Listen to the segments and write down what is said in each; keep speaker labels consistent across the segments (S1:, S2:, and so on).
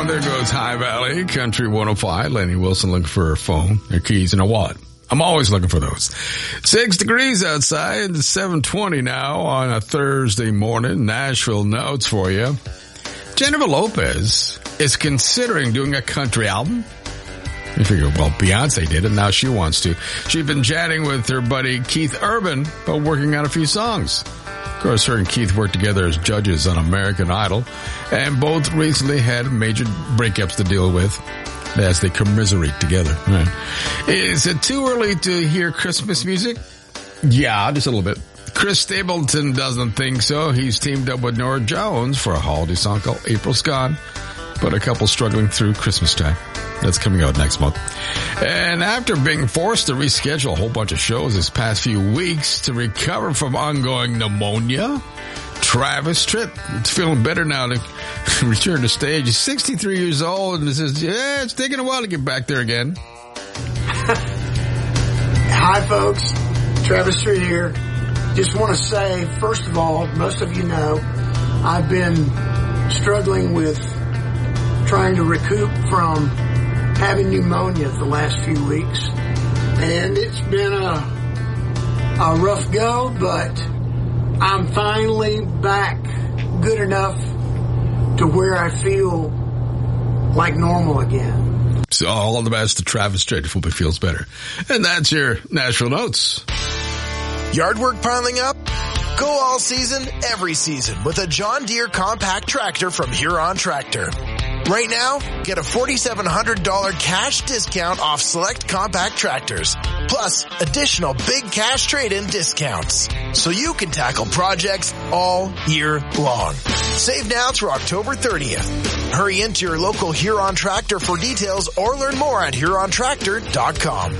S1: Oh, there goes High Valley, Country 105. Lenny Wilson looking for her phone, her keys, and a wallet. I'm always looking for those. 6 degrees outside, 7:20 now on a Thursday morning. Nashville notes for you. Jennifer Lopez is considering doing a country album. You figure, well, Beyonce did it, now she wants to. She's been chatting with her buddy Keith Urban about working on a few songs. Of course, her and Keith worked together as judges on American Idol, and both recently had major breakups to deal with as they commiserate together. Right. Is it too early to hear Christmas music? Yeah, just a little bit. Chris Stapleton doesn't think so. He's teamed up with Norah Jones for a holiday song called April's Gone, but a couple struggling through Christmas time. That's coming out next month. And after being forced to reschedule a whole bunch of shows this past few weeks to recover from ongoing pneumonia, Travis Tritt is feeling better now to return to stage. He's 63 years old and says, yeah, it's taking a while to get back there again.
S2: Hi, folks. Travis Tritt here. Just want to say, first of all, most of you know, I've been struggling with trying to recoup from having pneumonia the last few weeks. And it's been a rough go, but I'm finally back good enough to where I feel like normal again.
S1: So all the best to Travis Tritt. Hope he feels better. And that's your Nashville Notes.
S3: Yard work piling up? Go all season, every season with a John Deere compact tractor from Huron Tractor. Right now, get a $4,700 cash discount off select compact tractors, plus additional big cash trade-in discounts, so you can tackle projects all year long. Save now through October 30th. Hurry into your local Huron Tractor for details or learn more at HuronTractor.com.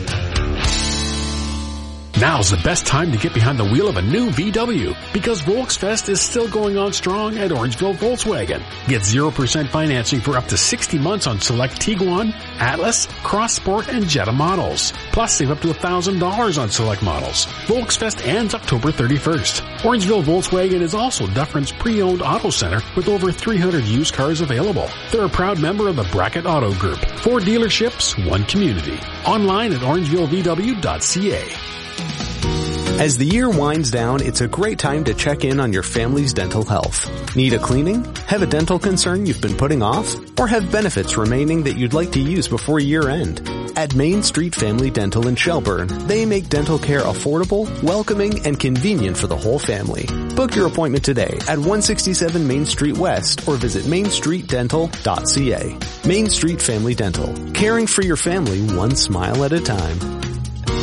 S4: Now's the best time to get behind the wheel of a new VW because Volksfest is still going on strong at Orangeville Volkswagen. Get 0% financing for up to 60 months on select Tiguan, Atlas, Cross Sport, and Jetta models. Plus, save up to $1,000 on select models. Volksfest ends October 31st. Orangeville Volkswagen is also Dufferin's pre-owned auto center with over 300 used cars available. They're a proud member of the Brackett Auto Group. 4 dealerships, 1 community. Online at orangevillevw.ca.
S5: As the year winds down, it's a great time to check in on your family's dental health. Need a cleaning? Have a dental concern you've been putting off? Or have benefits remaining that you'd like to use before year end? At Main Street Family Dental in Shelburne, they make dental care affordable, welcoming, and convenient for the whole family. Book your appointment today at 167 Main Street West or visit mainstreetdental.ca. Main Street Family Dental, caring for your family one smile at a time.